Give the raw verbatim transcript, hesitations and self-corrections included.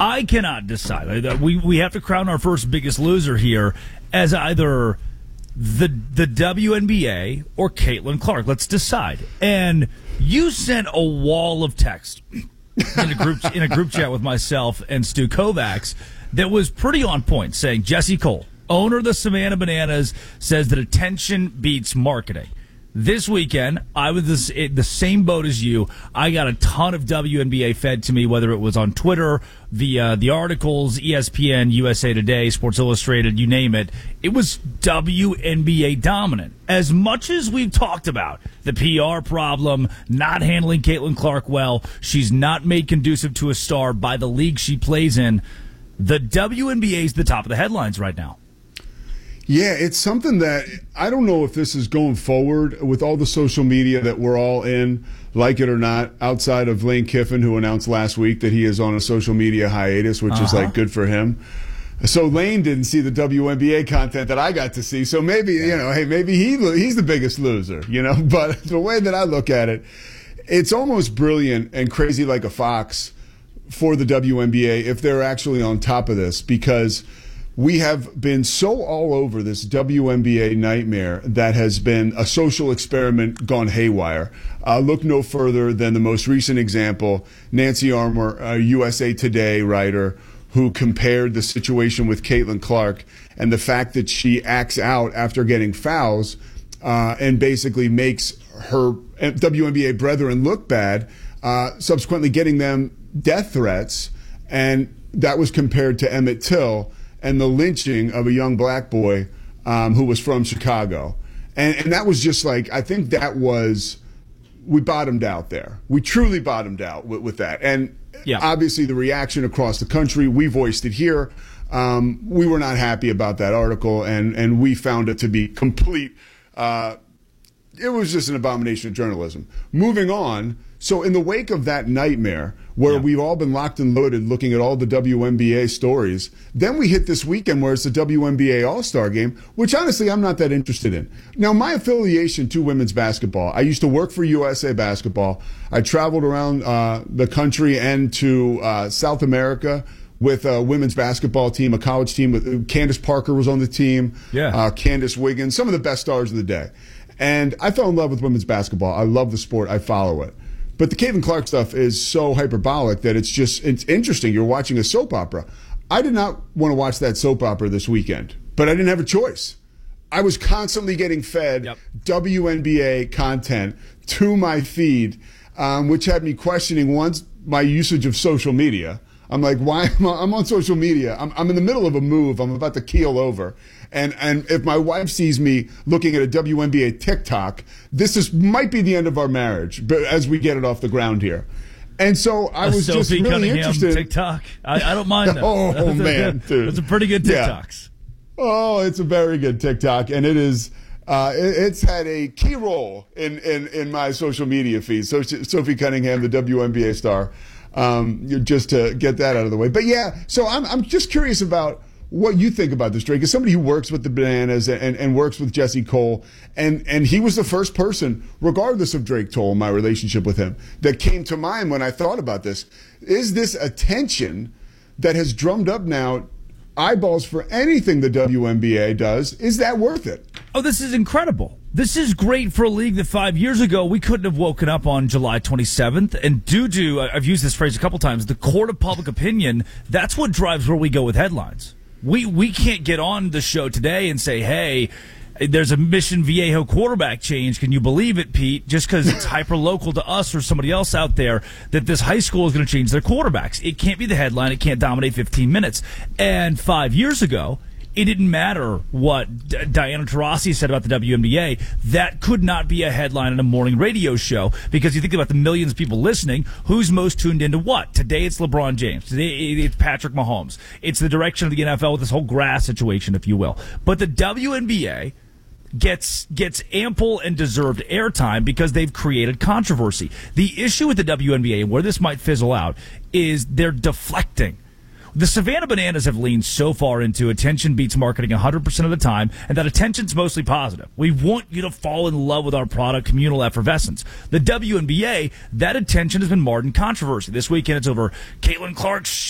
I cannot decide. We we have to crown our first biggest loser here as either the the W N B A or Caitlin Clark. Let's decide. And you sent a wall of text in a group in a group chat with myself and Stu Kovacs that was pretty on point, saying Jesse Cole, owner of the Savannah Bananas, says that attention beats marketing. This weekend, I was the, the same boat as you. I got a ton of W N B A fed to me, whether it was on Twitter, via the articles, E S P N, U S A Today, Sports Illustrated, you name it. It was W N B A dominant. As much as we've talked about the P R problem, not handling Caitlin Clark well, she's not made conducive to a star by the league she plays in, the W N B A is the top of the headlines right now. Yeah, it's something that I don't know if this is going forward with all the social media that we're all in, like it or not, outside of Lane Kiffin, who announced last week that he is on a social media hiatus, which uh-huh. is like good for him. So Lane didn't see the W N B A content that I got to see. So maybe, you know, hey, maybe he he's the biggest loser, you know. But the way that I look at it, it's almost brilliant and crazy like a fox for the W N B A if they're actually on top of this, because we have been so all over this W N B A nightmare that has been a social experiment gone haywire. Uh, look no further than the most recent example, Nancy Armour, a U S A Today writer, who compared the situation with Caitlin Clark and the fact that she acts out after getting fouls uh, and basically makes her W N B A brethren look bad, uh, subsequently getting them death threats. And that was compared to Emmett Till and the lynching of a young black boy um, who was from Chicago. And, and that was just like, I think that was, we bottomed out there. We truly bottomed out with, with that. And yeah. obviously the reaction across the country, we voiced it here. Um, we were not happy about that article, and, and we found it to be complete. Uh, it was just an abomination of journalism. Moving on. So in the wake of that nightmare, where yeah. we've all been locked and loaded looking at all the W N B A stories, then we hit this weekend where it's the W N B A All-Star Game, which honestly I'm not that interested in. Now, my affiliation to women's basketball, I used to work for U S A Basketball. I traveled around uh, the country and to uh, South America with a women's basketball team, a college team. With Candace Parker was on the team, yeah. uh, Candace Wiggins, some of the best stars of the day. And I fell in love with women's basketball. I love the sport. I follow it. But the Caitlin Clark stuff is so hyperbolic that it's just, it's interesting. You're watching a soap opera. I did not want to watch that soap opera this weekend, but I didn't have a choice. I was constantly getting fed yep. W N B A content to my feed, um, which had me questioning, once, my usage of social media. I'm like, why am I, I'm on social media. I'm, I'm in the middle of a move. I'm about to keel over. And and if my wife sees me looking at a W N B A TikTok, this is might be the end of our marriage, but as we get it off the ground here. And so I was Sophie just really Cunningham interested. TikTok. I, I don't mind that. oh, that's man, a, dude. It's a pretty good TikToks. Yeah. Oh, it's a very good TikTok, and it is. Uh, it, it's had a key role in, in, in my social media feed. So Sophie Cunningham, the W N B A star, um, just to get that out of the way. But yeah, so I'm I'm just curious about what you think about this, Drake. As somebody who works with the Bananas and, and works with Jesse Cole, and, and he was the first person, regardless of Drake Toll, my relationship with him, that came to mind when I thought about this. Is this attention that has drummed up now eyeballs for anything the W N B A does, is that worth it? Oh, this is incredible. This is great for a league that five years ago we couldn't have woken up on July twenty-seventh. And due to, I've used this phrase a couple times, the court of public opinion, that's what drives where we go with headlines. We we can't get on the show today and say, hey, there's a Mission Viejo quarterback change. Can you believe it, Pete? Just because it's hyper local to us or somebody else out there, that this high school is going to change their quarterbacks. It can't be the headline. It can't dominate fifteen minutes. And five years ago, it didn't matter what D- Diana Taurasi said about the W N B A. That could not be a headline in a morning radio show, because you think about the millions of people listening, who's most tuned into what? Today it's LeBron James. Today it's Patrick Mahomes. It's the direction of the N F L with this whole grass situation, if you will. But the W N B A gets gets ample and deserved airtime because they've created controversy. The issue with the W N B A, and where this might fizzle out, is they're deflecting. The Savannah Bananas have leaned so far into attention beats marketing one hundred percent of the time, and that attention's mostly positive. We want you to fall in love with our product, communal effervescence. The W N B A, that attention has been marred in controversy. This weekend it's over Caitlin Clark's